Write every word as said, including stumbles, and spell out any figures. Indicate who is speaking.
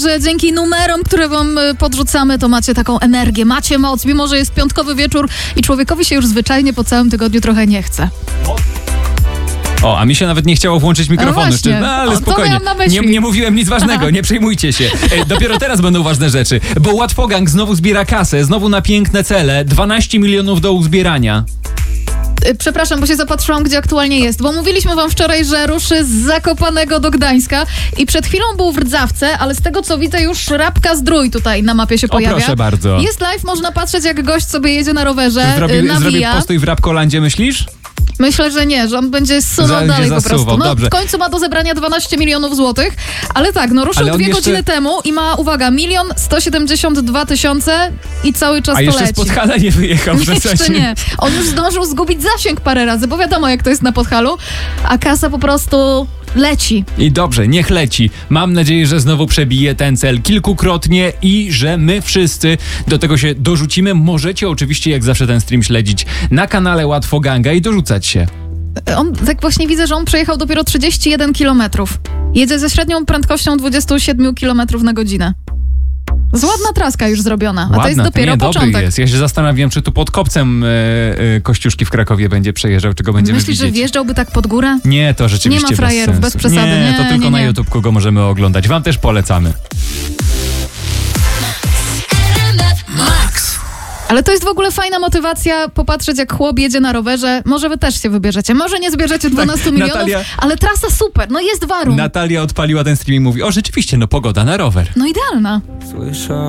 Speaker 1: Że dzięki numerom, które wam podrzucamy, to macie taką energię, macie moc, mimo że jest piątkowy wieczór i człowiekowi się już zwyczajnie po całym tygodniu trochę nie chce.
Speaker 2: O, a mi się nawet nie chciało włączyć mikrofonu.
Speaker 1: No właśnie.
Speaker 2: No, ale
Speaker 1: O, to
Speaker 2: spokojnie.
Speaker 1: miałam na myśli.
Speaker 2: Nie, nie mówiłem nic ważnego, nie przejmujcie się. E, dopiero teraz będą ważne rzeczy, bo Łatwogang znowu zbiera kasę, znowu na piękne cele, dwanaście milionów do uzbierania.
Speaker 1: Przepraszam, bo się zapatrzyłam, gdzie aktualnie jest, bo mówiliśmy wam wczoraj, że ruszy z Zakopanego do Gdańska i przed chwilą był w Rdzawce, ale z tego co widzę już Rabka Zdrój tutaj na mapie się
Speaker 2: O,
Speaker 1: pojawia.
Speaker 2: proszę bardzo.
Speaker 1: Jest live, można patrzeć jak gość sobie jedzie na rowerze,
Speaker 2: Zrobi,
Speaker 1: nawija.
Speaker 2: zrobię postój w Rabkolandzie, myślisz?
Speaker 1: Myślę, że nie, że on będzie zsunął
Speaker 2: Będzie
Speaker 1: dalej po
Speaker 2: zasuwał,
Speaker 1: prostu. No,
Speaker 2: dobrze.
Speaker 1: w końcu ma do zebrania dwanaście milionów złotych, ale tak, no ruszył
Speaker 2: Ale on
Speaker 1: dwie
Speaker 2: jeszcze-
Speaker 1: godziny temu i ma, uwaga, milion sto siedemdziesiąt dwa tysiące i cały czas
Speaker 2: A
Speaker 1: to
Speaker 2: jeszcze z
Speaker 1: leci.
Speaker 2: Podhala nie wyjechał w
Speaker 1: Jeszcze
Speaker 2: zasadzie.
Speaker 1: nie. On już zdążył zgubić zasięg parę razy, bo wiadomo jak to jest na Podhalu, a kasa po prostu leci.
Speaker 2: I dobrze, niech leci. Mam nadzieję, że znowu przebije ten cel kilkukrotnie i że my wszyscy do tego się dorzucimy. Możecie oczywiście jak zawsze ten stream śledzić na kanale Łatwoganga i dorzucać się.
Speaker 1: On, tak właśnie widzę, że on przejechał dopiero trzydzieści jeden kilometrów. Jedzie ze średnią prędkością dwadzieścia siedem kilometrów na godzinę. Z ładna traska już zrobiona, a
Speaker 2: Ładna,
Speaker 1: to jest dopiero
Speaker 2: nie,
Speaker 1: początek.
Speaker 2: dobry jest. Ja się zastanawiam, czy tu pod kopcem e, e, Kościuszki w Krakowie będzie przejeżdżał, czy go będziemy
Speaker 1: Myślisz,
Speaker 2: widzieć.
Speaker 1: że wjeżdżałby tak pod górę?
Speaker 2: Nie, to rzeczywiście
Speaker 1: Nie ma frajerów,
Speaker 2: bez
Speaker 1: bez
Speaker 2: sensu.
Speaker 1: przesady.
Speaker 2: Nie,
Speaker 1: Nie,
Speaker 2: to tylko
Speaker 1: nie,
Speaker 2: na
Speaker 1: nie.
Speaker 2: YouTube'ku go możemy oglądać. Wam też polecamy.
Speaker 1: Ale to jest w ogóle fajna motywacja popatrzeć jak chłop jedzie na rowerze. Może wy też się wybierzecie. Może nie zbierzecie dwanaście milionów,
Speaker 2: Natalia-
Speaker 1: ale trasa super. No jest warum.
Speaker 2: Natalia odpaliła ten stream i mówi, o rzeczywiście, no pogoda na rower.
Speaker 1: No idealna.
Speaker 3: Słyszę